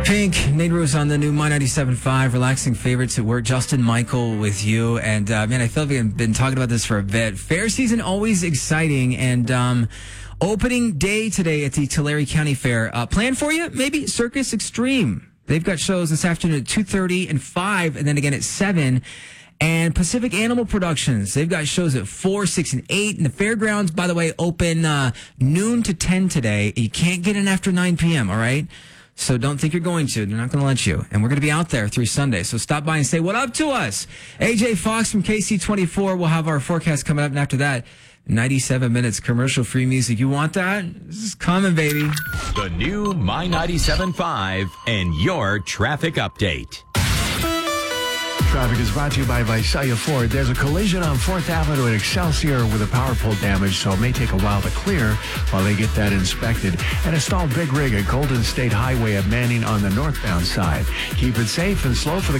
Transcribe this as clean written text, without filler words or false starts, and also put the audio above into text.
Pink, Nate Rose on the new My 97.5, relaxing favorites at work. Justin Michael with you. And, man, I feel like I've been talking about this for a bit. Fair season, always exciting. And opening day today at the Tulare County Fair. Plan for you? Maybe Circus Extreme. They've got shows this afternoon at 2:30 and 5, and then again at 7. And Pacific Animal Productions, they've got shows at 4, 6, and 8. And the fairgrounds, by the way, open noon to 10 today. You can't get in after 9 p.m., all right? So don't think you're going to. They're not going to let you. And we're going to be out there through Sunday. So stop by and say what up to us. AJ Fox from KC24 will have our forecast coming up. And after that, 97 minutes commercial-free music. You want that? This is coming, baby. The new My 97.5 and your traffic update. Traffic is brought to you by Visalia Ford. There's a collision on 4th Avenue at Excelsior with a power pole damage, so it may take a while to clear while they get that inspected. And a stalled big rig at Golden State Highway at Manning on the northbound side. Keep it safe and slow for the